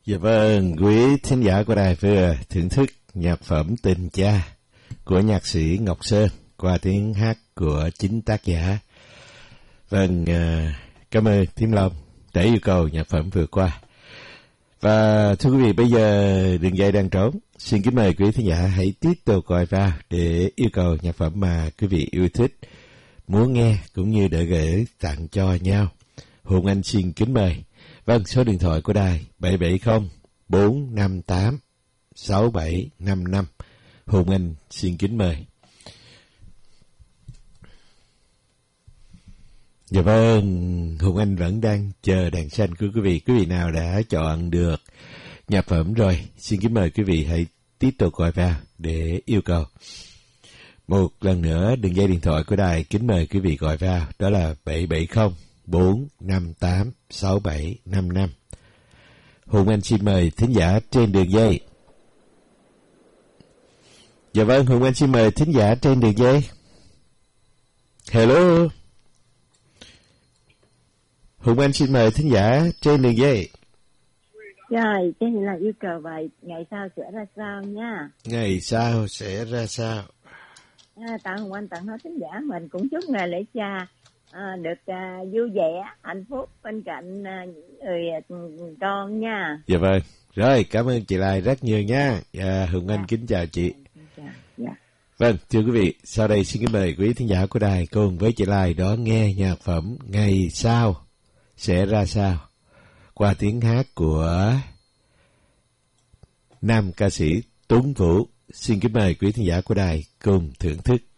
Dạ vâng, quý thính giả của đài vừa thưởng thức nhạc phẩm Tình Cha của nhạc sĩ Ngọc Sơn qua tiếng hát của chính tác giả. Vâng, cảm ơn Thiếm Long đã yêu cầu nhạc phẩm vừa qua. Và thưa quý vị, bây giờ đường dây đang trống. Xin kính mời quý thính giả hãy tiếp tục gọi vào để yêu cầu nhạc phẩm mà quý vị yêu thích, muốn nghe cũng như để gửi tặng cho nhau. Hùng Anh xin kính mời. Vâng, số điện thoại của đài 770-458-6755. Hùng Anh xin kính mời. Dạ vâng, Hùng Anh vẫn đang chờ đèn xanh của quý vị. Quý vị nào đã chọn được nhạc phẩm rồi, xin kính mời quý vị hãy tiếp tục gọi vào để yêu cầu. Một lần nữa, đường dây điện thoại của đài kính mời quý vị gọi vào, đó là 770-458-6755. Hùng Anh xin mời thính giả trên đường dây. Dạ vâng, Hùng Anh xin mời thính giả trên đường dây. Hello. Hùng Anh xin mời thính giả trên đường dây. Rồi, cái này là yêu cầu bài ngày sau sẽ ra sao nha. Ngày sau sẽ ra sao? Tặng Hùng Anh, tặng hết thính giả mình cũng chúc ngày lễ cha được vui vẻ, hạnh phúc bên cạnh những người con nha. Dạ vâng. Rồi, cảm ơn chị Lai rất nhiều nha. Hùng Anh kính chào chị. Dạ. Vâng, thưa quý vị, sau đây xin kính mời quý thính giả của đài cùng với chị Lai đón nghe nhạc phẩm Ngày sau sẽ ra sao qua tiếng hát của nam ca sĩ Tuấn Vũ. Xin kính mời quý thính giả của đài cùng thưởng thức.